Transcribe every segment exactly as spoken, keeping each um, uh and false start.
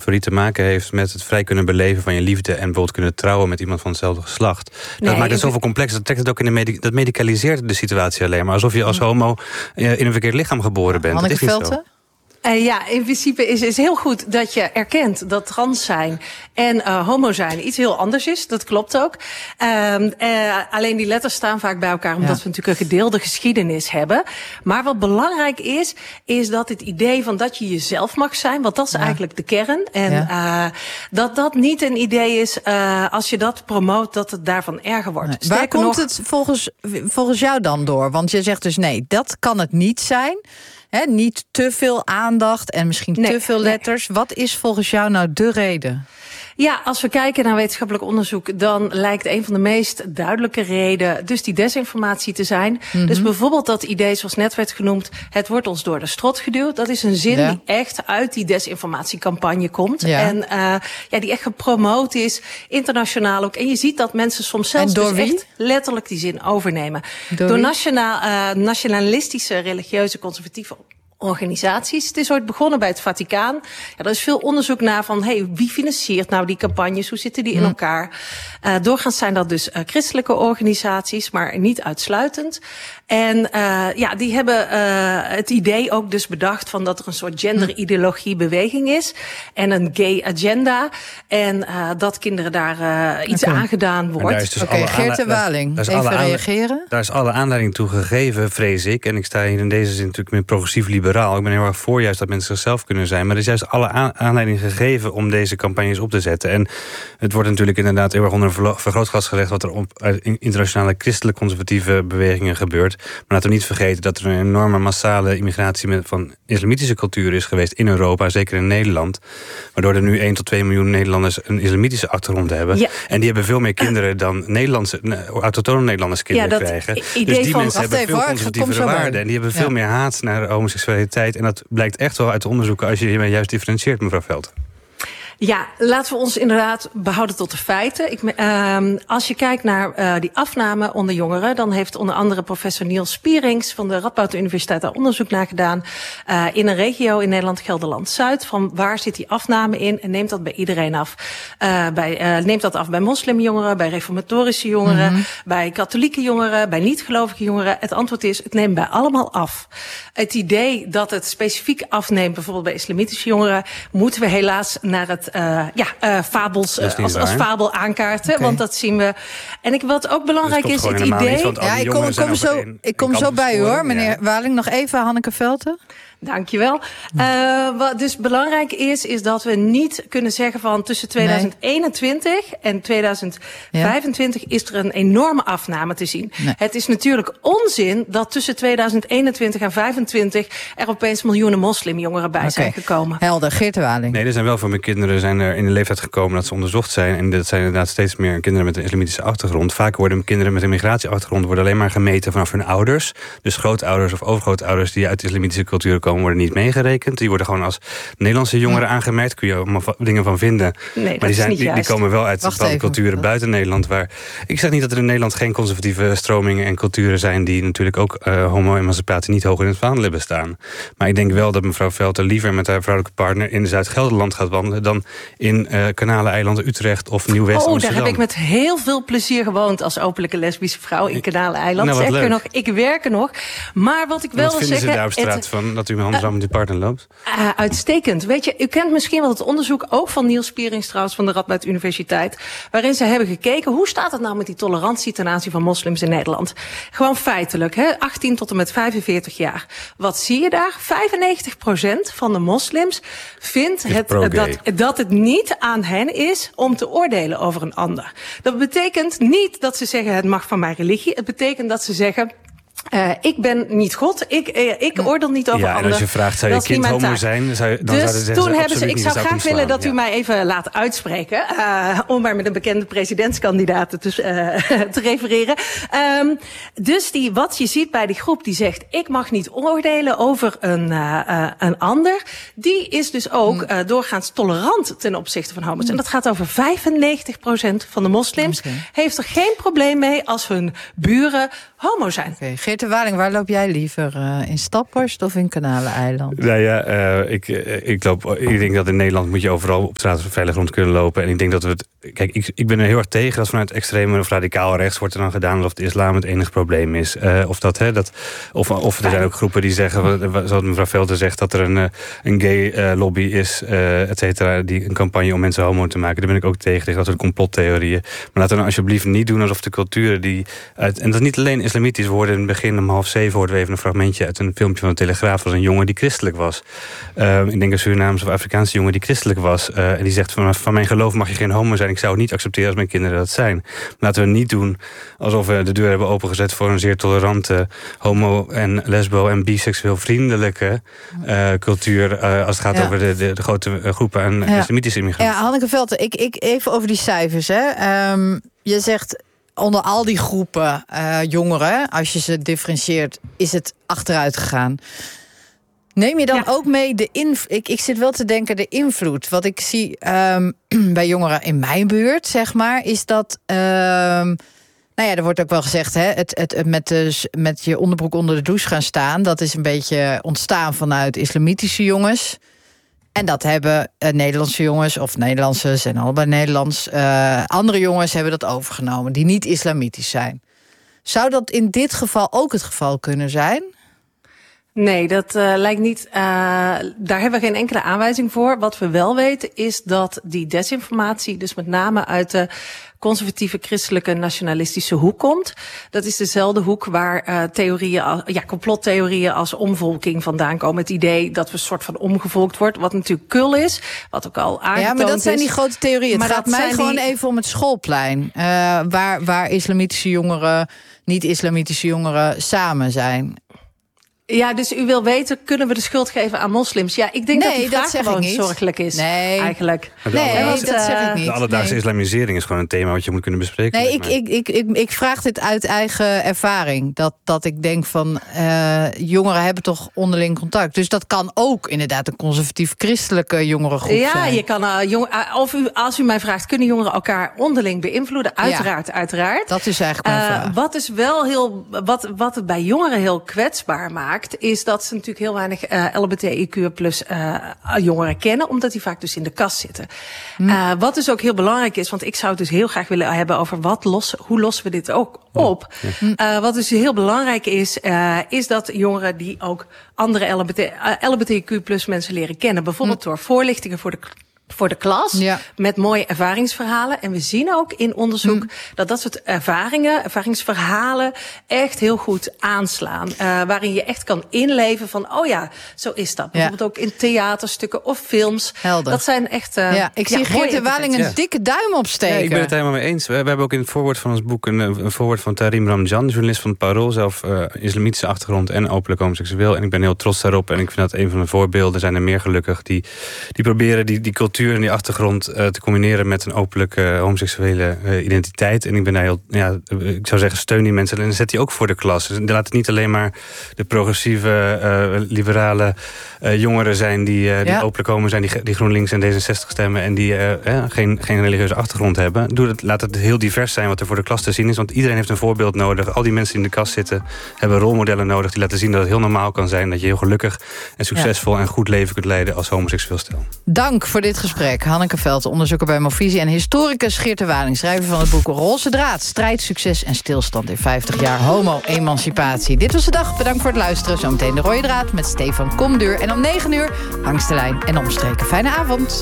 homoseksualiteit te maken heeft met het vrij kunnen beleven van je liefde en bijvoorbeeld kunnen trouwen met iemand van hetzelfde geslacht. Nee, dat maakt het zoveel complexer. Dat trekt het ook in de medi- dat medicaliseert de situatie alleen maar. Alsof je als homo in een verkeerd lichaam geboren bent. Hanneke dat is niet Velte? zo. Uh, ja, in principe is het heel goed dat je erkent dat trans zijn en uh, homo zijn iets heel anders is. Dat klopt ook. Uh, uh, alleen die letters staan vaak bij elkaar omdat ja. we natuurlijk een gedeelde geschiedenis hebben. Maar wat belangrijk is, is dat het idee van dat je jezelf mag zijn, want dat is ja. eigenlijk de kern. En ja. uh, dat dat niet een idee is, uh, als je dat promoot, dat het daarvan erger wordt. Nee. Waar komt nog, het volgens, volgens jou dan door? Want je zegt dus nee, dat kan het niet zijn. He, niet te veel aandacht en misschien nee, te veel letters. Nee. Wat is volgens jou nou de reden? Ja, als we kijken naar wetenschappelijk onderzoek, dan lijkt een van de meest duidelijke redenen dus die desinformatie te zijn. Mm-hmm. Dus bijvoorbeeld dat idee, zoals net werd genoemd, het wordt ons door de strot geduwd. Dat is een zin ja. die echt uit die desinformatiecampagne komt. Ja. En uh, ja, die echt gepromoot is, internationaal ook. En je ziet dat mensen soms zelfs dus echt letterlijk die zin overnemen. Door, door nationaal, uh, nationalistische, religieuze, conservatieve organisaties. Het is ooit begonnen bij het Vaticaan. Ja, er is veel onderzoek naar van, hey, wie financiert nou die campagnes? Hoe zitten die in elkaar? Uh, doorgaans zijn dat dus uh, christelijke organisaties, maar niet uitsluitend. En uh, ja, die hebben uh, het idee ook dus bedacht van dat er een soort genderideologie beweging is en een gay agenda en uh, dat kinderen daar uh, iets okay. aangedaan wordt. Dus Oké, okay, Geert de Waling, daar, daar even reageren. Daar is alle aanleiding toe gegeven, vrees ik. En ik sta hier in deze zin natuurlijk meer progressief liberaal. Ik ben heel erg voor juist dat mensen zichzelf kunnen zijn. Maar er is juist alle aanleiding gegeven om deze campagnes op te zetten. En het wordt natuurlijk inderdaad heel erg onder een vergrootglas gelegd wat er op internationale christelijk conservatieve bewegingen gebeurt. Maar laten we niet vergeten dat er een enorme massale immigratie met, van islamitische cultuur is geweest in Europa, zeker in Nederland. Waardoor er nu één tot twee miljoen Nederlanders een islamitische achtergrond hebben. Ja. En die hebben veel meer kinderen dan Nederlandse, autochtone Nederlanders kinderen ja, krijgen. Dus die van, mensen hebben veel conservatievere waarden. En die hebben veel ja. meer haat naar homoseksualiteit. En dat blijkt echt wel uit de onderzoeken als je je juist differentieert, mevrouw Velte. Ja, laten we ons inderdaad behouden tot de feiten. Ik, uh, als je kijkt naar uh, die afname onder jongeren, dan heeft onder andere professor Niels Spierings van de Radboud Universiteit daar onderzoek naar gedaan. Uh, in een regio in Nederland, Gelderland-Zuid, van waar zit die afname in en neemt dat bij iedereen af. Uh, bij, uh, neemt dat af bij moslimjongeren, bij reformatorische jongeren, mm-hmm. bij katholieke jongeren, bij niet-gelovige jongeren. Het antwoord is, het neemt bij allemaal af. Het idee dat het specifiek afneemt, bijvoorbeeld bij islamitische jongeren, moeten we helaas naar het Uh, ja, uh, fabels uh, als, als fabel aankaarten, okay. want dat zien we. En ik, wat ook belangrijk is, het idee. Niet, ja, ik kom, kom zo, een, ik kom zo bij u hoor, meneer ja. Waling. Nog even, Hanneke Velte. Dankjewel. Uh, wat dus belangrijk is, is dat we niet kunnen zeggen van tussen tweeduizend eenentwintig nee. en tweeduizend vijfentwintig ja. is er een enorme afname te zien. Nee. Het is natuurlijk onzin dat tussen tweeduizend eenentwintig en vijfentwintig er opeens miljoenen moslimjongeren bij okay. zijn gekomen. Helder, Geert de Waling. Nee, er zijn wel voor mijn kinderen zijn er in de leeftijd gekomen dat ze onderzocht zijn. En dat zijn inderdaad steeds meer kinderen met een islamitische achtergrond. Vaak worden kinderen met een migratieachtergrond worden alleen maar gemeten vanaf hun ouders. Dus grootouders of overgrootouders die uit de islamitische cultuur komen worden niet meegerekend. Die worden gewoon als Nederlandse jongeren ja. aangemerkt. Kun je allemaal dingen van vinden. Nee, maar die, zijn, die, die komen wel uit bepaalde culturen buiten Nederland. Waar, ik zeg niet dat er in Nederland geen conservatieve stromingen en culturen zijn die natuurlijk ook uh, homo-emancipatie niet hoog in het vaandel hebben staan. Maar ik denk wel dat mevrouw Velte liever met haar vrouwelijke partner in Zuid-Gelderland gaat wandelen dan in uh, Kanaaleilanden, Utrecht of Nieuw-West Oh, Amsterdam. Daar heb ik met heel veel plezier gewoond als openlijke lesbische vrouw in Kanaleiland. Nou, Zeker nog, ik werk er nog. Maar wat ik wel wil zeggen... Wat vinden ze daar op straat het, van dat u met handen uh, met uw partner loopt? Uh, uitstekend. Weet je, u kent misschien wel het onderzoek, ook van Niels Spierings trouwens van de Radboud Universiteit, waarin ze hebben gekeken, hoe staat het nou met die tolerantie ten aanzien van moslims in Nederland? Gewoon feitelijk, hè? achttien tot en met vijfenveertig jaar. Wat zie je daar? vijfennegentig procent van de moslims vindt het, uh, dat, dat het niet aan hen is om te oordelen over een ander. Dat betekent niet dat ze zeggen, het mag van mijn religie. Het betekent dat ze zeggen, Uh, ik ben niet God, ik, uh, ik oordeel niet over ja, anderen. En als je vraagt, zou je kind homo zijn? Zou je, dan dus zouden ze toen zeggen, hebben ze, ik zou graag willen dat ja. u mij even laat uitspreken. Uh, om maar met een bekende presidentskandidaat te, uh, te refereren. Um, dus die, wat je ziet bij die groep die zegt, ik mag niet oordelen over een, uh, uh, een ander. Die is dus ook uh, doorgaans tolerant ten opzichte van homo's. En dat gaat over vijfennegentig procent van de moslims. Okay. Heeft er geen probleem mee als hun buren homo zijn. Okay. Geert Geert de Waling, waar loop jij liever? Uh, in Staphorst of in Kanaleneiland? Nou ja, uh, ik, ik, loop, ik denk dat in Nederland moet je overal op straat veilig rond kunnen lopen. En ik denk dat we het... Kijk, ik, ik ben er heel erg tegen dat vanuit extreem of radicaal rechts wordt er dan gedaan alsof de islam het enige probleem is. Uh, of, dat, hè, dat, of, of er zijn ook groepen die zeggen, zoals mevrouw Velten zegt, dat er een, een gay uh, lobby is, uh, et cetera, die een campagne om mensen homo te maken. Daar ben ik ook tegen, tegen dat soort complottheorieën. Maar laten we dan alsjeblieft niet doen alsof de culturen die uit, en dat is niet alleen islamitisch worden. In het begin om half zeven hoorden we even een fragmentje uit een filmpje van de Telegraaf. Was een jongen die christelijk was. Uh, ik denk een Surinaamse of Afrikaanse jongen die christelijk was. Uh, en die zegt van, van mijn geloof mag je geen homo zijn. Ik zou het niet accepteren als mijn kinderen dat zijn. Maar laten we niet doen alsof we de deur hebben opengezet voor een zeer tolerante homo- en lesbo- en biseksueel vriendelijke uh, cultuur. Uh, als het gaat ja. over de, de, de grote groepen aan ja. islamitische immigranten. Ja, Hanneke Velten, ik, ik even over die cijfers. Hè. Um, je zegt onder al die groepen uh, jongeren, als je ze differentieert, is het achteruit gegaan. Neem je dan ja. ook mee de invloed? Ik, ik zit wel te denken de invloed. Wat ik zie um, bij jongeren in mijn buurt, zeg maar, is dat... Um, nou ja, er wordt ook wel gezegd, hè, het, het, het met, de, met je onderbroek onder de douche gaan staan, dat is een beetje ontstaan vanuit islamitische jongens. En dat hebben uh, Nederlandse jongens, of Nederlandse, zijn allebei Nederlands, uh, andere jongens hebben dat overgenomen, die niet islamitisch zijn. Zou dat in dit geval ook het geval kunnen zijn? Nee, dat uh, lijkt niet. Uh, daar hebben we geen enkele aanwijzing voor. Wat we wel weten is dat die desinformatie, dus met name uit de conservatieve, christelijke, nationalistische hoek komt. Dat is dezelfde hoek waar uh, theorieën, ja, complottheorieën als omvolking vandaan komen. Het idee dat we een soort van omgevolkt wordt, wat natuurlijk kul is, wat ook al aangetoond is. Ja, maar dat zijn die grote theorieën. Het maar gaat mij gewoon die... even om het schoolplein, uh, waar, waar islamitische jongeren, niet-islamitische jongeren samen zijn. Ja, dus u wil weten, kunnen we de schuld geven aan moslims? Ja, ik denk nee, dat die vraag dat gewoon zorgelijk is. Nee, eigenlijk. Nee, nee want, dat zeg ik niet. De alledaagse nee. islamisering is gewoon een thema wat je moet kunnen bespreken. Nee, ik, ik, ik, ik, ik vraag dit uit eigen ervaring. Dat, dat ik denk van, uh, jongeren hebben toch onderling contact. Dus dat kan ook inderdaad een conservatief-christelijke jongerengroep ja, zijn. Ja, je kan, uh, jong, uh, of u, als u mij vraagt, kunnen jongeren elkaar onderling beïnvloeden? Uiteraard, ja, uiteraard. Dat is eigenlijk mijn uh, vraag. Wat, is wel heel, wat, wat het bij jongeren heel kwetsbaar maakt, is dat ze natuurlijk heel weinig uh, L G B T I Q plus uh, jongeren kennen, omdat die vaak dus in de kast zitten. Hm. Uh, wat dus ook heel belangrijk is, want ik zou het dus heel graag willen hebben over wat los, hoe lossen we dit ook op. Hm. Uh, wat dus heel belangrijk is, uh, is dat jongeren die ook andere L G B T I Q plus mensen leren kennen, bijvoorbeeld hm. door voorlichtingen voor de voor de klas, ja, met mooie ervaringsverhalen. En we zien ook in onderzoek mm. dat dat soort ervaringen, ervaringsverhalen echt heel goed aanslaan. Uh, waarin je echt kan inleven van, oh ja, zo is dat. Bijvoorbeeld ja. ook in theaterstukken of films. Helder. Dat zijn echt uh, ja, ik ja, zie Geert de Waling een ja. dikke duim opsteken. Ja, ik ben het helemaal mee eens. We, we hebben ook in het voorwoord van ons boek een, een voorwoord van Tarim Ramjan, journalist van het Parool, zelf uh, islamitische achtergrond en openlijk homoseksueel. En ik ben heel trots daarop. En ik vind dat een van de voorbeelden, zijn er meer gelukkig, die, die proberen die, die cultuur en die achtergrond uh, te combineren met een openlijke uh, homoseksuele uh, identiteit. En ik ben daar heel, ja, ik zou zeggen, steun die mensen en zet die ook voor de klas. Dus laat het niet alleen maar de progressieve, uh, liberale uh, jongeren zijn die, uh, die ja. openlijk homo zijn, die, die GroenLinks en D zesenzestig stemmen en die uh, uh, geen, geen religieuze achtergrond hebben. Doe het, laat het heel divers zijn wat er voor de klas te zien is, want iedereen heeft een voorbeeld nodig. Al die mensen die in de kast zitten hebben rolmodellen nodig die laten zien dat het heel normaal kan zijn, dat je heel gelukkig en succesvol ja. en goed leven kunt leiden als homoseksueel stel. Dank voor dit gesprek. Hanneke Velten, onderzoeker bij Movisie en historicus Geert de Waling, schrijver van het boek Roze Draad, strijd, succes en stilstand in vijftig jaar homo-emancipatie. Dit was de dag. Bedankt voor het luisteren. Zometeen de Rode Draad met Stefan Komduur. En om negen uur Langs de Lijn en Omstreken. Fijne avond.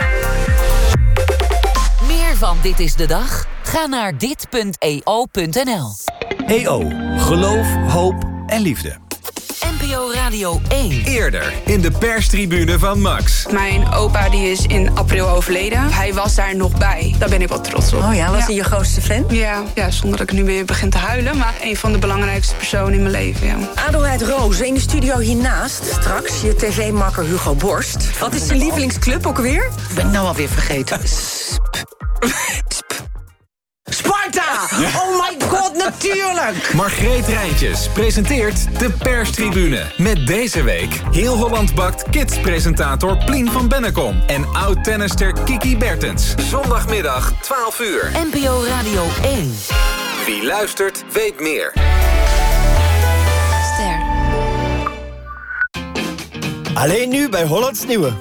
Meer van Dit is de Dag? Ga naar dit punt e o punt n l. E O. Geloof, hoop en liefde. N P O Radio één. Eerder in de perstribune van Max. Mijn opa die is in april overleden. Hij was daar nog bij. Daar ben ik wel trots op. Oh ja, was hij ja. je grootste fan? Ja, ja, zonder dat ik nu weer begin te huilen. Maar een van de belangrijkste personen in mijn leven, ja. Adelheid Rozen in de studio hiernaast. Straks je tv-makker Hugo Borst. Wat is je lievelingsclub ook weer? Ik ben het nou alweer vergeten. Sp. Sp. Sparta! Oh my god, natuurlijk! Margreet Rijntjes presenteert de perstribune. Met deze week Heel Holland Bakt kids-presentator Plien van Bennekom. En oud-tennister Kiki Bertens. Zondagmiddag twaalf uur. N P O Radio één. Wie luistert, weet meer. Alleen nu bij Hollands Nieuwe.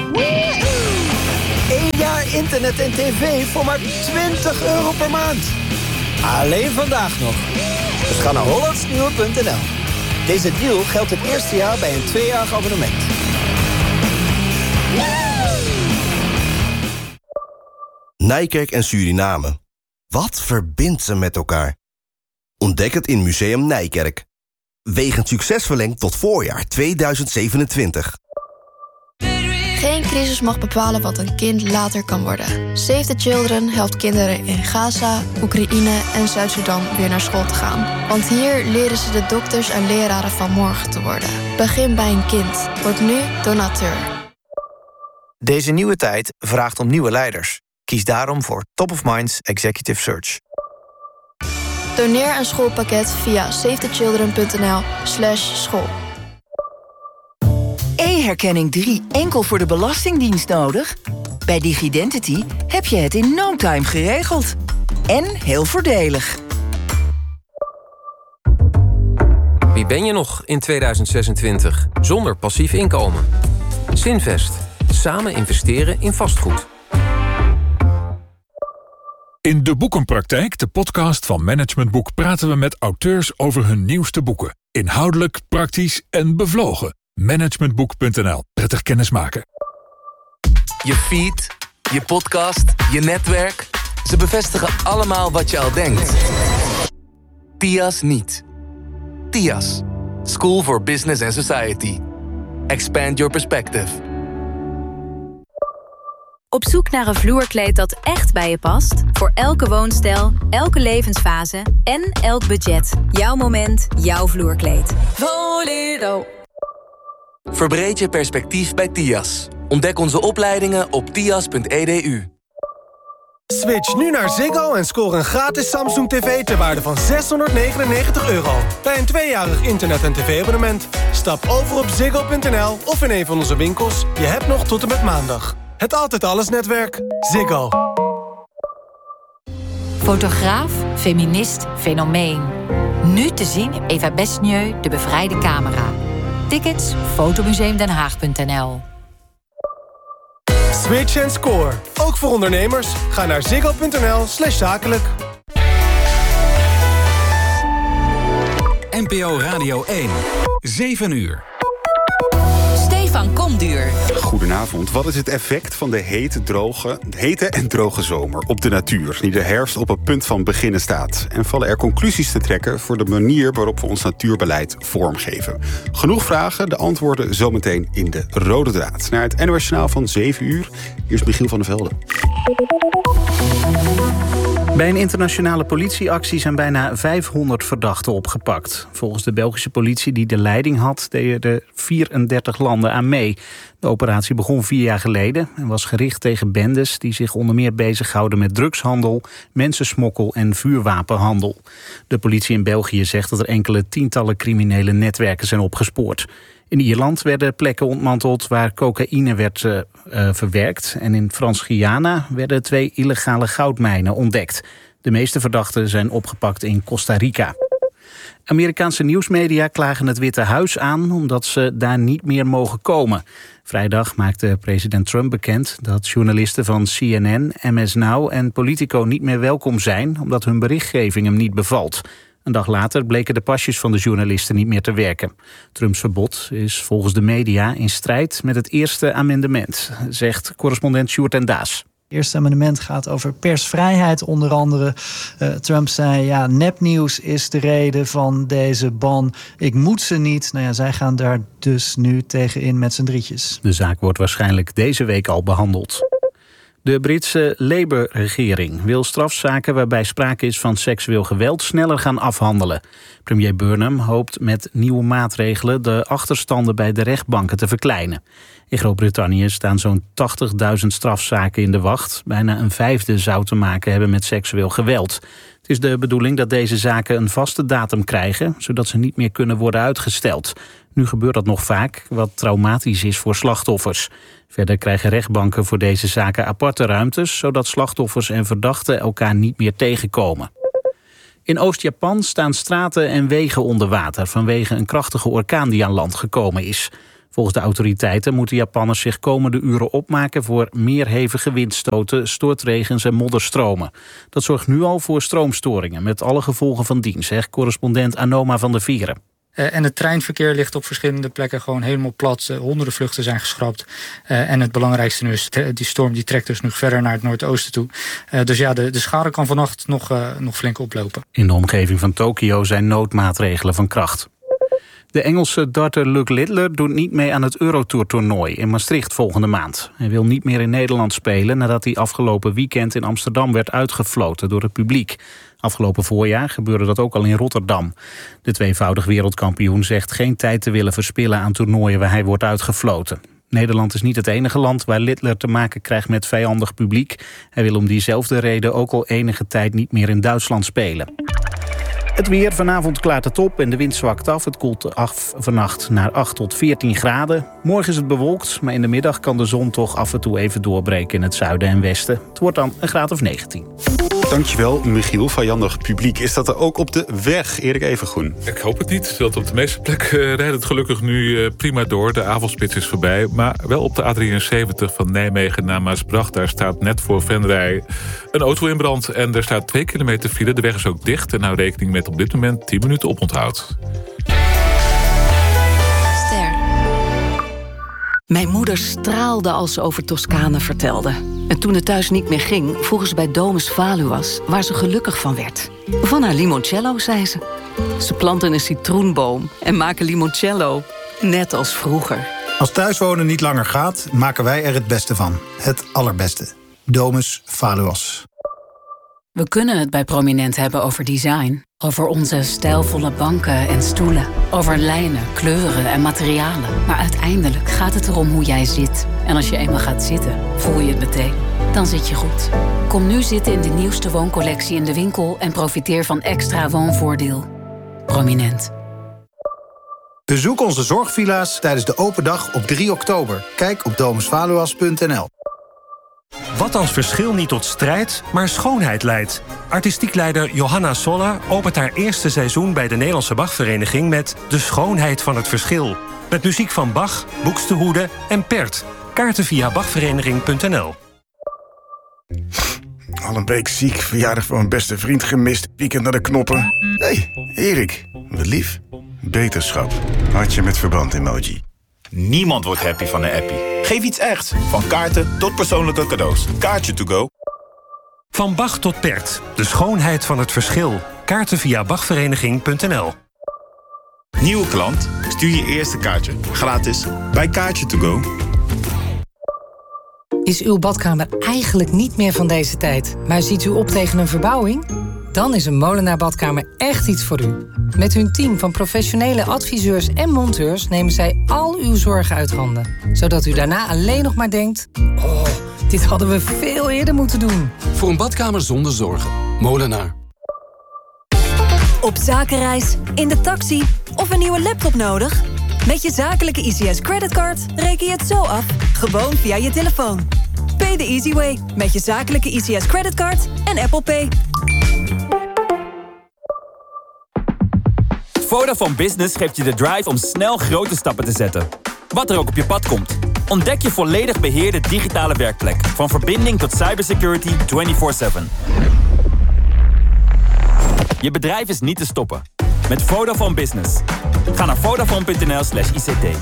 Eén jaar internet en tv voor maar twintig euro per maand. Alleen vandaag nog. Dus ga naar hollands nieuwe punt n l. Deze deal geldt het eerste jaar bij een tweejarig abonnement. Nijkerk en Suriname. Wat verbindt ze met elkaar? Ontdek het in Museum Nijkerk. Wegend succes verlengd tot voorjaar tweeduizend zevenentwintig. Geen crisis mag bepalen wat een kind later kan worden. Save the Children helpt kinderen in Gaza, Oekraïne en Zuid-Sudan weer naar school te gaan. Want hier leren ze de dokters en leraren van morgen te worden. Begin bij een kind. Word nu donateur. Deze nieuwe tijd vraagt om nieuwe leiders. Kies daarom voor Top of Minds Executive Search. Doneer een schoolpakket via safethechildren punt n l slash school. E-herkenning drie enkel voor de Belastingdienst nodig? Bij DigiDentity heb je het in no time geregeld. En heel voordelig. Wie ben je nog in tweeduizend zesentwintig zonder passief inkomen? Zinvest. Samen investeren in vastgoed. In De Boekenpraktijk, de podcast van Management Boek, praten we met auteurs over hun nieuwste boeken. Inhoudelijk, praktisch en bevlogen. managementboek punt n l. Prettig kennismaken. Je feed, je podcast, je netwerk. Ze bevestigen allemaal wat je al denkt. T I A S niet. T I A S. School for Business and Society. Expand your perspective. Op zoek naar een vloerkleed dat echt bij je past? Voor elke woonstijl, elke levensfase en elk budget. Jouw moment, jouw vloerkleed. Voledo. Verbreed je perspectief bij T I A S. Ontdek onze opleidingen op t i a s punt e d u. Switch nu naar Ziggo en score een gratis Samsung T V ter waarde van zeshonderdnegenennegentig euro. Bij een tweejarig internet- en tv-abonnement. Stap over op ziggo punt n l of in een van onze winkels. Je hebt nog tot en met maandag. Het Altijd Alles netwerk. Ziggo. Fotograaf, feminist, fenomeen. Nu te zien Eva Besnieu, De Bevrijde Camera. Tickets fotomuseumdenhaag punt n l. Switch en score. Ook voor ondernemers. Ga naar ziggo punt n l slash zakelijk. N P O Radio één. zeven uur. Stefan Komduur. Goedenavond. Wat is het effect van de hete, droge, hete en droge zomer op de natuur, die de herfst op het punt van beginnen staat? En vallen er conclusies te trekken voor de manier waarop we ons natuurbeleid vormgeven? Genoeg vragen, de antwoorden zometeen in de Rode Draad. Naar het N O S Journaal van zeven uur. Hier is Michiel van der Velde. Bij een internationale politieactie zijn bijna vijfhonderd verdachten opgepakt. Volgens de Belgische politie die de leiding had, deden er vierendertig landen aan mee. De operatie begon vier jaar geleden en was gericht tegen bendes die zich onder meer bezighouden met drugshandel, mensensmokkel en vuurwapenhandel. De politie in België zegt dat er enkele tientallen criminele netwerken zijn opgespoord. In Ierland werden plekken ontmanteld waar cocaïne werd uh, uh, verwerkt. En in Frans-Guyana werden twee illegale goudmijnen ontdekt. De meeste verdachten zijn opgepakt in Costa Rica. Amerikaanse nieuwsmedia klagen het Witte Huis aan omdat ze daar niet meer mogen komen. Vrijdag maakte president Trump bekend dat journalisten van C N N, M S Now en Politico niet meer welkom zijn omdat hun berichtgeving hem niet bevalt. Een dag later bleken de pasjes van de journalisten niet meer te werken. Trumps verbod is volgens de media in strijd met het eerste amendement, zegt correspondent Sjoerd en Daas. Het eerste amendement gaat over persvrijheid onder andere. Uh, Trump zei, ja, nepnieuws is de reden van deze ban. Ik moet ze niet. Nou ja, zij gaan daar dus nu tegenin met z'n drietjes. De zaak wordt waarschijnlijk deze week al behandeld. De Britse Labour-regering wil strafzaken waarbij sprake is van seksueel geweld sneller gaan afhandelen. Premier Burnham hoopt met nieuwe maatregelen de achterstanden bij de rechtbanken te verkleinen. In Groot-Brittannië staan zo'n tachtigduizend strafzaken in de wacht. Bijna een vijfde zou te maken hebben met seksueel geweld. Het is de bedoeling dat deze zaken een vaste datum krijgen, zodat ze niet meer kunnen worden uitgesteld. Nu gebeurt dat nog vaak, wat traumatisch is voor slachtoffers. Verder krijgen rechtbanken voor deze zaken aparte ruimtes, zodat slachtoffers en verdachten elkaar niet meer tegenkomen. In Oost-Japan staan straten en wegen onder water vanwege een krachtige orkaan die aan land gekomen is. Volgens de autoriteiten moeten Japanners zich komende uren opmaken voor meer hevige windstoten, stortregens en modderstromen. Dat zorgt nu al voor stroomstoringen met alle gevolgen van dien, zegt correspondent Anoma van der Vieren. Uh, en het treinverkeer ligt op verschillende plekken gewoon helemaal plat. Uh, honderden vluchten zijn geschrapt. Uh, en het belangrijkste nu is, die storm die trekt dus nu verder naar het noordoosten toe. Uh, dus ja, de, de schade kan vannacht nog, uh, nog flink oplopen. In de omgeving van Tokio zijn noodmaatregelen van kracht. De Engelse darter Luke Littler doet niet mee aan het Eurotour-toernooi in Maastricht volgende maand. Hij wil niet meer in Nederland spelen nadat hij afgelopen weekend in Amsterdam werd uitgefloten door het publiek. Afgelopen voorjaar gebeurde dat ook al in Rotterdam. De tweevoudig wereldkampioen zegt geen tijd te willen verspillen aan toernooien waar hij wordt uitgefloten. Nederland is niet het enige land waar Littler te maken krijgt met vijandig publiek. Hij wil om diezelfde reden ook al enige tijd niet meer in Duitsland spelen. Het weer, vanavond klaart het op en de wind zwakt af. Het koelt af vannacht naar acht tot veertien graden. Morgen is het bewolkt, maar in de middag kan de zon toch af en toe even doorbreken in het zuiden en westen. Het wordt dan een graad of negentien. Dankjewel, Michiel. Vijandig publiek. Is dat er ook op de weg, Erik Evengroen? Ik hoop het niet, want op de meeste plekken uh, rijdt het gelukkig nu uh, prima door. De avondspits is voorbij, maar wel op de A drieënzeventig van Nijmegen naar Maasbracht. Daar staat net voor Venray een auto in brand en er staat twee kilometer file. De weg is ook dicht en hou rekening met op dit moment tien minuten oponthoud. Ster. Mijn moeder straalde als ze over Toscane vertelde. En toen het thuis niet meer ging, vroegen ze bij Domus Valuas waar ze gelukkig van werd. Van haar limoncello, zei ze. Ze planten een citroenboom en maken limoncello, net als vroeger. Als thuiswonen niet langer gaat, maken wij er het beste van. Het allerbeste. Domus Valuas. We kunnen het bij Prominent hebben over design. Over onze stijlvolle banken en stoelen. Over lijnen, kleuren en materialen. Maar uiteindelijk gaat het erom hoe jij zit. En als je eenmaal gaat zitten, voel je het meteen. Dan zit je goed. Kom nu zitten in de nieuwste wooncollectie in de winkel... en profiteer van extra woonvoordeel. Prominent. Bezoek onze zorgvilla's tijdens de open dag op drie oktober. Kijk op domus valuas punt n l. Wat als verschil niet tot strijd, maar schoonheid leidt? Artistiek leider Johanna Soller opent haar eerste seizoen bij de Nederlandse Bachvereniging met De Schoonheid van het Verschil. Met muziek van Bach, Buxtehude en Pert. Kaarten via bachvereniging punt n l. Al een week ziek, verjaardag van mijn beste vriend gemist, weekend naar de knoppen. Hé, hey, Erik, wat lief. Beterschap. Hartje met verband emoji. Niemand wordt happy van een appie. Geef iets echt. Van kaarten tot persoonlijke cadeaus. Kaartje to go. Van Bach tot Pert. De schoonheid van het verschil. Kaarten via bachvereniging punt n l. Nieuwe klant? Stuur je eerste kaartje. Gratis. Bij Kaartje to go. Is uw badkamer eigenlijk niet meer van deze tijd, maar ziet u op tegen een verbouwing? Dan is een Molenaar Badkamer echt iets voor u. Met hun team van professionele adviseurs en monteurs nemen zij al uw zorgen uit handen. Zodat u daarna alleen nog maar denkt, oh, dit hadden we veel eerder moeten doen. Voor een badkamer zonder zorgen. Molenaar. Op zakenreis, in de taxi of een nieuwe laptop nodig? Met je zakelijke I C S creditcard reken je het zo af, gewoon via je telefoon. Pay the easy way met je zakelijke I C S creditcard en Apple Pay. Vodafone Business geeft je de drive om snel grote stappen te zetten. Wat er ook op je pad komt. Ontdek je volledig beheerde digitale werkplek. Van verbinding tot cybersecurity vierentwintig zeven. Je bedrijf is niet te stoppen. Met Vodafone Business. Ga naar vodafone punt n l slash I C T.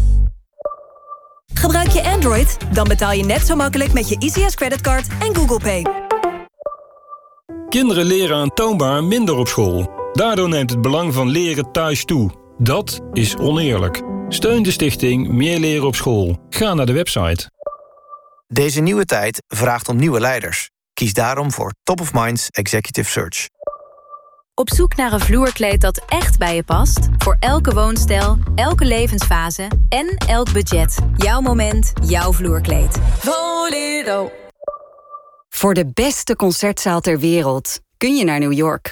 Gebruik je Android? Dan betaal je net zo makkelijk met je I C S creditcard en Google Pay. Kinderen leren aantoonbaar minder op school. Daardoor neemt het belang van leren thuis toe. Dat is oneerlijk. Steun de stichting Meer Leren op School. Ga naar de website. Deze nieuwe tijd vraagt om nieuwe leiders. Kies daarom voor Top of Minds Executive Search. Op zoek naar een vloerkleed dat echt bij je past? Voor elke woonstijl, elke levensfase en elk budget. Jouw moment, jouw vloerkleed. Voledo. Voor de beste concertzaal ter wereld kun je naar New York.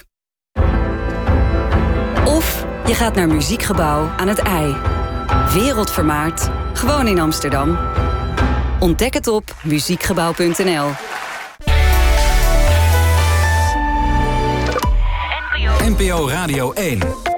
Of je gaat naar Muziekgebouw aan het IJ. Wereldvermaard, gewoon in Amsterdam. Ontdek het op muziekgebouw punt n l. N P O Radio één.